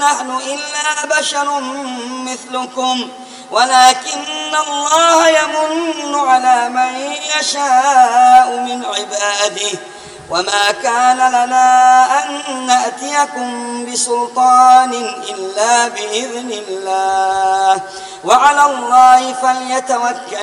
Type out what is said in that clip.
نحن إلا بشر مثلكم ولكن الله يمن على من يشاء من عباده وما كان لنا أن نأتيكم بسلطان إلا بإذن الله وعلى الله فليتوكل